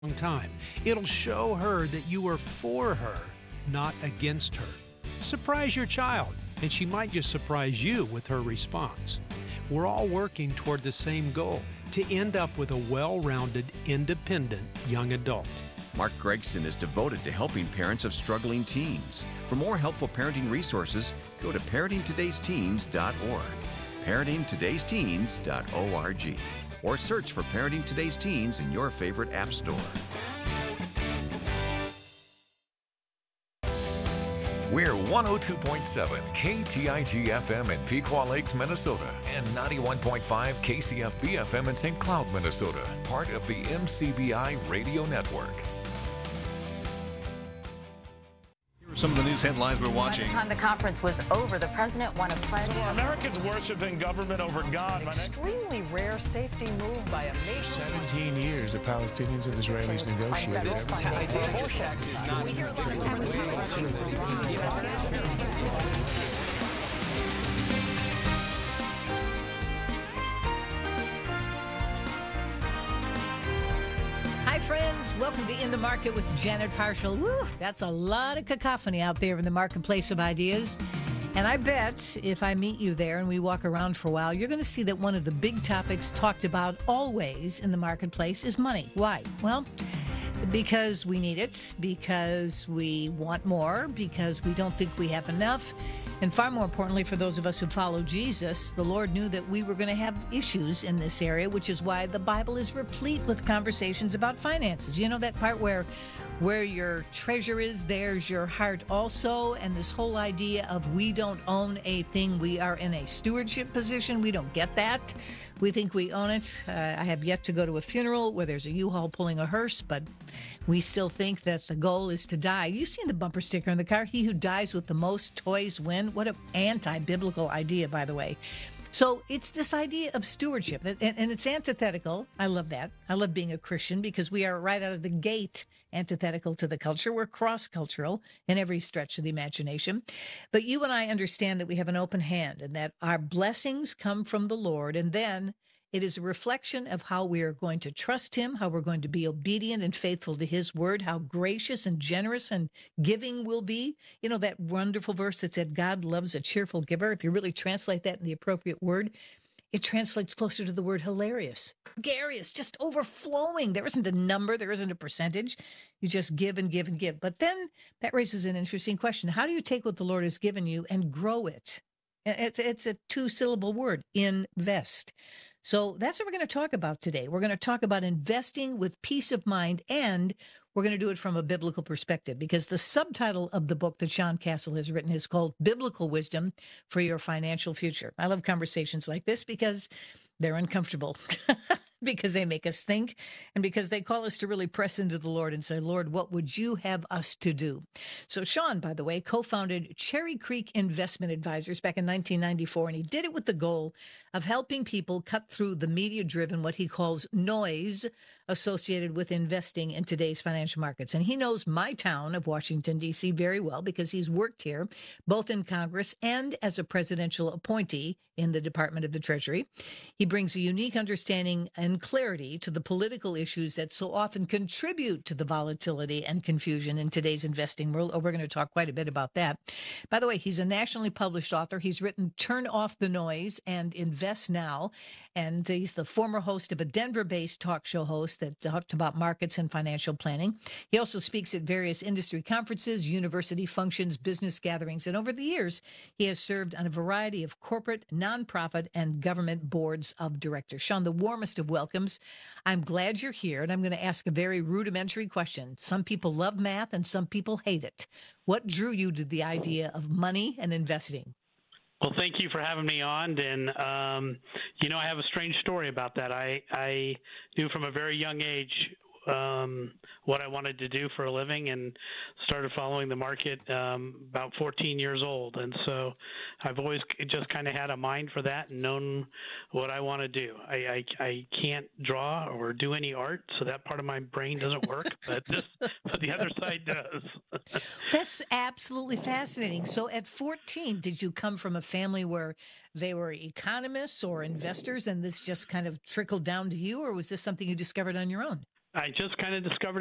time. It'll show her that you are for her, not against her. Surprise your child, and she might just surprise you with her response. We're all working toward the same goal, to end up with a well-rounded, independent young adult. Mark Gregson is devoted to helping parents of struggling teens. For more helpful parenting resources, go to parentingtodaysteens.org, parentingtodaysteens.org, or search for Parenting Today's Teens in your favorite app store. We're 102.7 KTIG FM in Pequot Lakes, Minnesota, and 91.5 KCFB FM in St. Cloud, Minnesota, part of the MCBI Radio Network. Some of the news headlines we're watching. By the time the conference was over, the president won a pledge. So are Americans worshiping government over God? Extremely rare safety move by a nation. 17 years the Palestinians and Israelis negotiated. Hi, friends. Welcome to In the Market with Janet Parshall. Woo, that's a lot of cacophony out there in the marketplace of ideas. And I bet if I meet you there and we walk around for a while, you're going to see that one of the big topics talked about always in the marketplace is money. Why? Well, because we need it, because we want more, because we don't think we have enough. And far more importantly, for those of us who follow Jesus, the Lord knew that we were going to have issues in this area, which is why the Bible is replete with conversations about finances. You know that part where your treasure is, there's your heart also. And this whole idea of we don't own a thing, we are in a stewardship position. We don't get that. We think we own it. I have yet to go to a funeral where there's a U-Haul pulling a hearse, but we still think that the goal is to die. You've seen the bumper sticker in the car, he who dies with the most toys win. What an anti-biblical idea, by the way. So it's this idea of stewardship, and it's antithetical. I love that. I love being a Christian because we are right out of the gate antithetical to the culture. We're cross-cultural in every stretch of the imagination. But you and I understand that we have an open hand and that our blessings come from the Lord, and then it is a reflection of how we are going to trust him, how we're going to be obedient and faithful to his word, how gracious and generous and giving we'll be. You know, that wonderful verse that said, God loves a cheerful giver. If you really translate that in the appropriate word, it translates closer to the word hilarious, gregarious, just overflowing. There isn't a number. There isn't a percentage. You just give and give and give. But then that raises an interesting question. How do you take what the Lord has given you and grow it? It's a two-syllable word, invest. So that's what we're going to talk about today. We're going to talk about investing with peace of mind, and we're going to do it from a biblical perspective because the subtitle of the book that Sean Castle has written is called Biblical Wisdom for Your Financial Future. I love conversations like this because they're uncomfortable, because they make us think, and because they call us to really press into the Lord and say, Lord, what would you have us to do? So Sean, by the way, co-founded Cherry Creek Investment Advisors back in 1994, and he did it with the goal of helping people cut through the media-driven, what he calls noise associated with investing in today's financial markets. And he knows my town of Washington, D.C. very well because he's worked here, both in Congress and as a presidential appointee in the Department of the Treasury. He brings a unique understanding and clarity to the political issues that so often contribute to the volatility and confusion in today's investing world. Oh, we're going to talk quite a bit about that. By the way, he's a nationally published author. He's written Turn Off the Noise and Invest Now. And he's the former host of a Denver-based talk show host that talked about markets and financial planning. He also speaks at various industry conferences, university functions, business gatherings. And over the years, he has served on a variety of corporate, nonprofit, and government boards of directors. Sean, the warmest of welcomes. I'm glad you're here, and I'm going to ask a very rudimentary question. Some people love math, and some people hate it. What drew you to the idea of money and investing? Well, thank you for having me on. And, I have a strange story about that. I knew from a very young age what I wanted to do for a living and started following the market about 14 years old. And so I've always just kind of had a mind for that and known what I want to do. I can't draw or do any art, so that part of my brain doesn't work, but the other side does. That's absolutely fascinating. So at 14, did you come from a family where they were economists or investors and this just kind of trickled down to you, or was this something you discovered on your own? I just kind of discovered